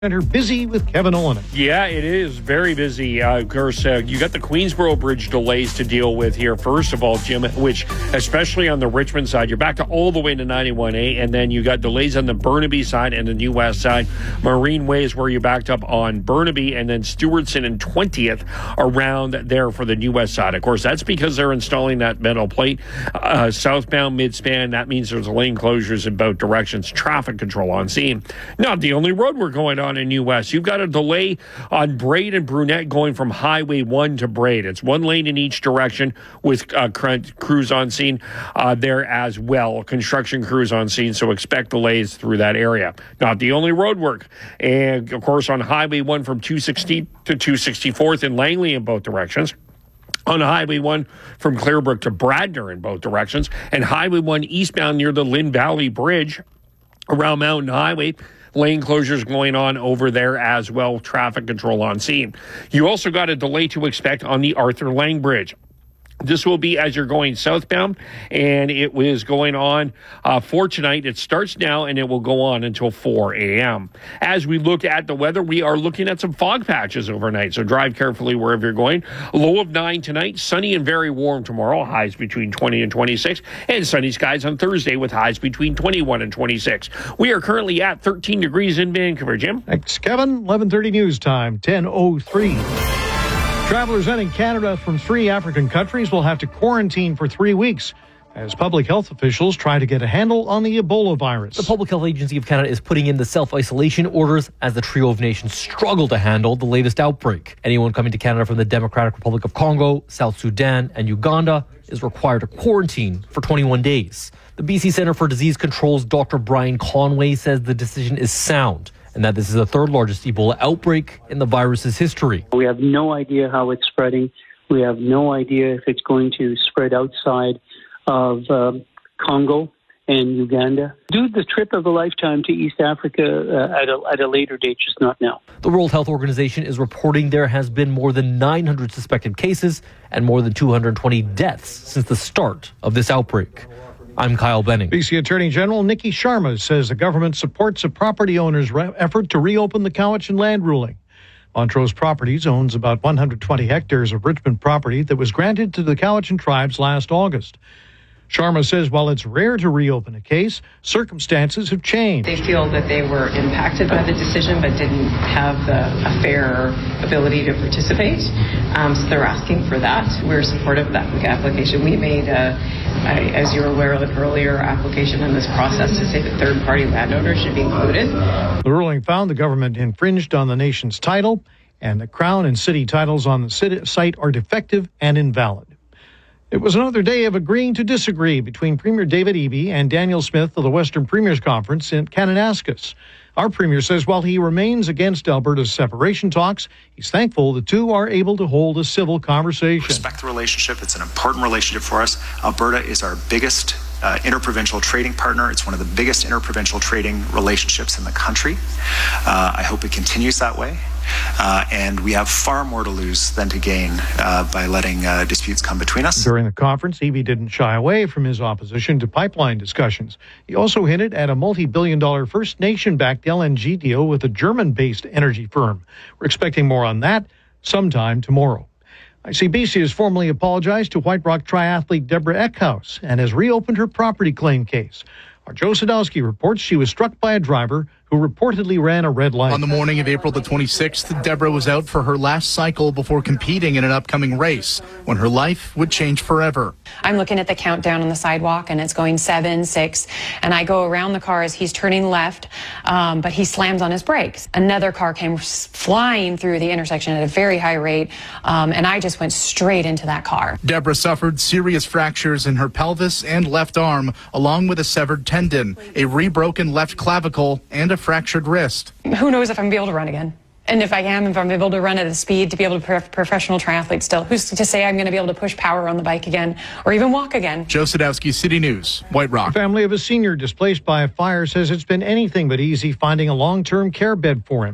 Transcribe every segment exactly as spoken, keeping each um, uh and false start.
Center busy with Kevin Olin. Yeah, it is very busy. Uh, of course, uh, you got the Queensboro Bridge delays to deal with here. First of all, Jim, which especially on the Richmond side, you're back to all the way to ninety-one A, and then you got delays on the Burnaby side and the New West side. Marine Way is where you backed up on Burnaby, and then Stewardson and twentieth around there for the New West side. Of course, that's because they're installing that metal plate. Uh, southbound midspan, that means there's lane closures in both directions. Traffic control on scene. Not the only road we're going on in New West. You've got a delay on Braid and Brunette going from Highway one to Braid. It's one lane in each direction with uh, crews on scene uh, there as well. Construction crews on scene, so expect delays through that area. Not the only road work. And, of course, on Highway one from two sixty to two sixty-fourth in Langley in both directions. On Highway one from Clearbrook to Bradner in both directions. And Highway one eastbound near the Lynn Valley Bridge around Mountain Highway. Lane closures going on over there as well. Traffic control on scene. You also got a delay to expect on the Arthur Lang Bridge. This will be as you're going southbound, and it was going on uh, for tonight. It starts now, and it will go on until four a.m. As we look at the weather, we are looking at some fog patches overnight, so drive carefully wherever you're going. A low of nine tonight, sunny and very warm tomorrow, highs between twenty and twenty-six, and sunny skies on Thursday with highs between twenty-one and twenty-six. We are currently at thirteen degrees in Vancouver. Jim? Thanks, Kevin. eleven thirty news time, ten oh three. Travelers entering Canada from three African countries will have to quarantine for three weeks as public health officials try to get a handle on the Ebola virus. The Public Health Agency of Canada is putting in the self-isolation orders as the trio of nations struggle to handle the latest outbreak. Anyone coming to Canada from the Democratic Republic of Congo, South Sudan, and Uganda is required to quarantine for twenty-one days. The B C Centre for Disease Control's Doctor Brian Conway says the decision is sound, and that this is the third largest Ebola outbreak in the virus's history. We have no idea how it's spreading. We have no idea if it's going to spread outside of uh, Congo and Uganda. Do the trip of a lifetime to East Africa uh, at, a, at a later date, just not now. The World Health Organization is reporting there has been more than nine hundred suspected cases and more than two hundred twenty deaths since the start of this outbreak. I'm Kyle Benning. B C Attorney General Nikki Sharma says the government supports a property owner's re- effort to reopen the Cowichan land ruling. Montrose Properties owns about one hundred twenty hectares of Richmond property that was granted to the Cowichan tribes last August. Sharma says while it's rare to reopen a case, circumstances have changed. They feel that they were impacted by the decision but didn't have the, a fair ability to participate. Um, so they're asking for that. We're supportive of that application. We made, a, a, as you're aware of, an earlier application in this process to say that third-party landowners should be included. The ruling found the government infringed on the nation's title, and the Crown and City titles on the site are defective and invalid. It was another day of agreeing to disagree between Premier David Eby and Daniel Smith of the Western Premiers Conference in Kananaskis. Our Premier says while he remains against Alberta's separation talks, he's thankful the two are able to hold a civil conversation. Respect the relationship. It's an important relationship for us. Alberta is our biggest uh, interprovincial trading partner. It's one of the biggest interprovincial trading relationships in the country. Uh, I hope it continues that way. Uh, and we have far more to lose than to gain uh, by letting uh, disputes come between us. During the conference, Eby didn't shy away from his opposition to pipeline discussions. He also hinted at a multi-billion dollar First Nation-backed L N G deal with a German-based energy firm. We're expecting more on that sometime tomorrow. I C B C has formally apologized to White Rock triathlete Deborah Eckhouse and has reopened her property claim case. Our Joe Sadowski reports she was struck by a driver who reportedly ran a red light. On the morning of April the twenty-sixth, Deborah was out for her last cycle before competing in an upcoming race, when her life would change forever. I'm looking at the countdown on the sidewalk, and it's going seven, six, and I go around the car as he's turning left, um, but he slams on his brakes. Another car came flying through the intersection at a very high rate, um, and I just went straight into that car. Deborah suffered serious fractures in her pelvis and left arm, along with a severed tendon, a rebroken left clavicle, and a fractured wrist. Who knows if I'm going to be able to run again? And if I am, if I'm able to run at a speed to be able to be a professional triathlete still, who's to say I'm going to be able to push power on the bike again or even walk again? Joe Sadowski, City News, White Rock. The family of a senior displaced by a fire says it's been anything but easy finding a long-term care bed for him.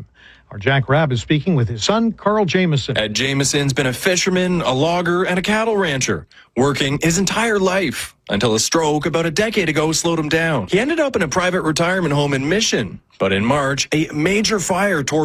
Our Jack Rabb is speaking with his son, Carl Jameson. Ed Jameson's been a fisherman, a logger, and a cattle rancher, working his entire life until a stroke about a decade ago slowed him down. He ended up in a private retirement home in Mission, but in March, a major fire tore